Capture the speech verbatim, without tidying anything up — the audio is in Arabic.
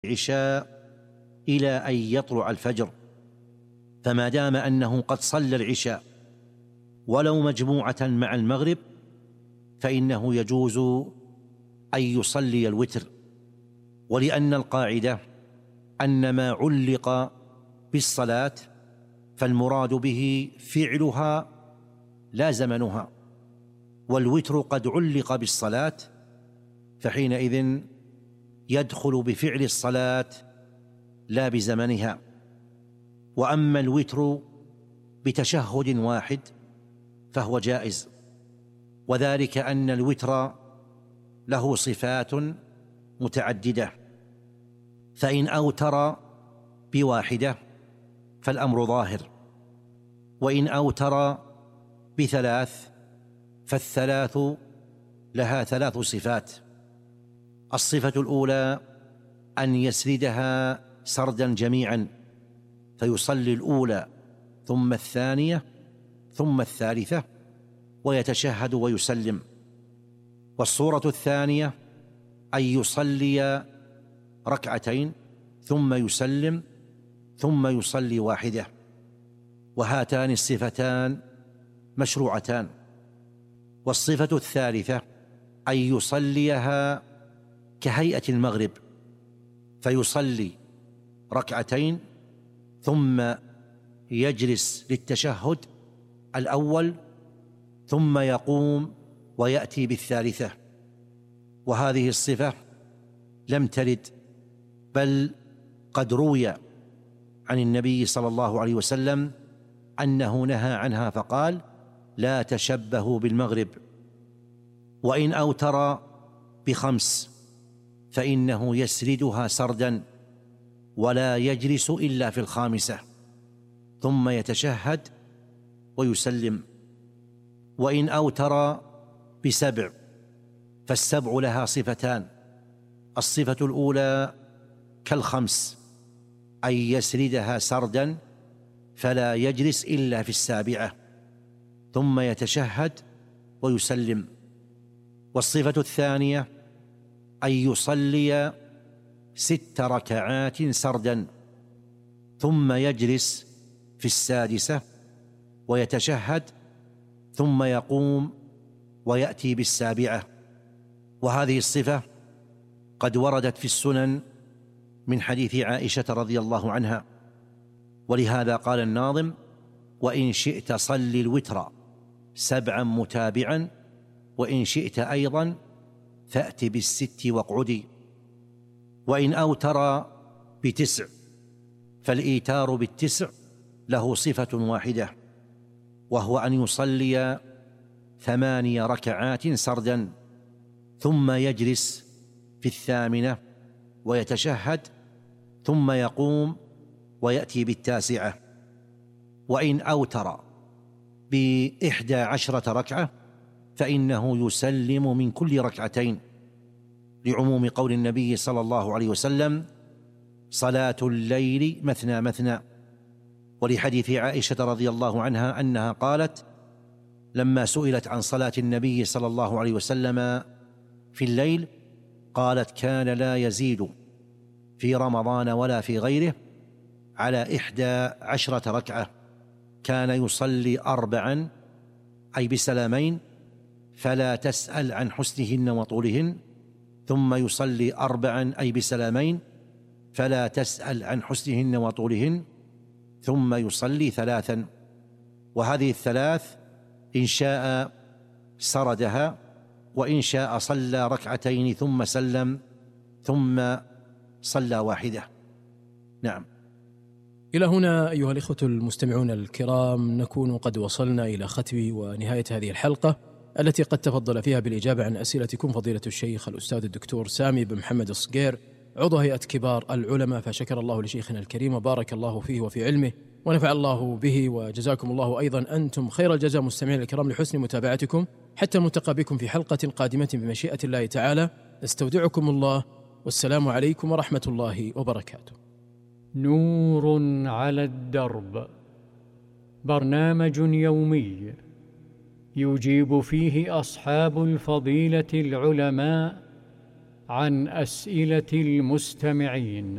العشاء إلى أن يطلع الفجر، فما دام أنه قد صلى العشاء ولو مجموعة مع المغرب فإنه يجوز أن يصلي الوتر. ولأن القاعدة أن ما علق بالصلاة فالمراد به فعلها لا زمنها، والوتر قد علق بالصلاة فحينئذ يدخل بفعل الصلاة لا بزمنها. وأما الوتر بتشهد واحد فهو جائز، وذلك أن الوتر له صفات متعددة، فإن أوتر بواحدة فالأمر ظاهر، وإن أوتر بثلاث فالثلاث لها ثلاث صفات. الصفة الأولى أن يسردها سردا جميعا، فيصلي الأولى ثم الثانية ثم الثالثة ويتشهد ويسلم. والصورة الثانية أن يصلي ركعتين ثم يسلم ثم يصلي واحدة، وهاتان الصفتان مشروعتان. والصفة الثالثة أن يصليها كهيئة المغرب، فيصلي ركعتين ثم يجلس للتشهد الأول ثم يقوم ويأتي بالثالثة. وهذه الصفة لم ترد، بل قد روي عن النبي صلى الله عليه وسلم أنه نهى عنها فقال: لا تشبهوا بالمغرب. وإن أوتر بخمس فإنه يسردها سردا ولا يجلس إلا في الخامسة ثم يتشهد ويسلم. وإن أوتر بسبع فالسبع لها صفتان: الصفة الأولى كالخمس أن يسردها سردا فلا يجلس إلا في السابعة ثم يتشهد ويسلم. والصفة الثانية أن يصلي ست ركعات سردا ثم يجلس في السادسة ويتشهد ثم يقوم ويأتي بالسابعة. وهذه الصفة قد وردت في السنن من حديث عائشة رضي الله عنها، ولهذا قال الناظم: وإن شئت صل الوتر سبعا متابعا، وإن شئت أيضا فأت بالست واقعدي. وإن أوتر بتسع فالإيتار بالتسع له صفة واحدة، وهو أن يصلي ثماني ركعات سردا ثم يجلس في الثامنة ويتشهد ثم يقوم ويأتي بالتاسعة. وإن أوتر بإحدى عشرة ركعة فإنه يسلم من كل ركعتين، لعموم قول النبي صلى الله عليه وسلم: صلاة الليل مثنى مثنى. ولحديث عائشة رضي الله عنها أنها قالت لما سئلت عن صلاة النبي صلى الله عليه وسلم في الليل قالت: كان لا يزيد في رمضان ولا في غيره على إحدى عشرة ركعة، كان يصلي أربعا أي بسلامين فلا تسأل عن حسنهن وطولهن، ثم يصلي أربعا أي بسلامين فلا تسأل عن حسنهن وطولهن، ثم يصلي ثلاثا. وهذه الثلاث إن شاء سردها، وإن شاء صلى ركعتين ثم سلم ثم صلى واحدة. نعم. إلى هنا أيها الإخوة المستمعون الكرام نكون قد وصلنا إلى ختم ونهاية هذه الحلقة التي قد تفضل فيها بالإجابة عن أسئلتكم فضيلة الشيخ الأستاذ الدكتور سامي بن محمد الصقير، عضو هيئة كبار العلماء، فشكر الله لشيخنا الكريم وبارك الله فيه وفي علمه ونفع الله به، وجزاكم الله أيضا أنتم خير الجزاء مستمعين الكرام لحسن متابعتكم. حتى نلتقي بكم في حلقة قادمة بمشيئة الله تعالى، نستودعكم الله، والسلام عليكم ورحمة الله وبركاته. نور على الدرب، برنامج يومي يجيب فيه أصحاب الفضيلة العلماء عن أسئلة المستمعين.